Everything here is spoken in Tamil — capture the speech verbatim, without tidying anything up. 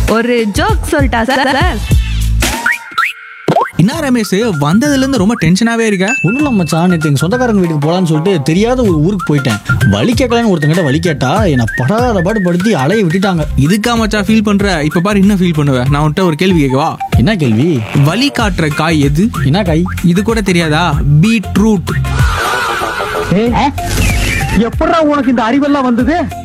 ஒரு ஜோக் சொல்லிட்டா சார். என்ன ரமேஷ், வந்ததுல இருந்து ரொம்ப டென்ஷனாவே இருக்க? ஒன்றும் இல்லை மச்சான், நேற்று எங்கள் சொந்தக்காரங்க வீட்டுக்கு போகலான்னு சொல்லிட்டு தெரியாத ஒரு ஊருக்கு போயிட்டேன். வழி கேட்கலான்னு ஒருத்தங்கிட்ட வழி கேட்டா என்னை படாத பாடு படுத்தி அலைய விட்டுட்டாங்க. இதுக்கா மச்சான் ஃபீல் பண்ற? இப்ப பாரு என்ன ஃபீல் பண்ணுவ. நான் உன்கிட்ட ஒரு கேள்வி கேட்கவா? என்ன கேள்வி? வழி காட்டுற காய் எது? என்ன காய்? இது கூட தெரியாதா? பீட்ரூட். எப்படா உனக்கு இந்த அறிவெல்லாம் வந்தது?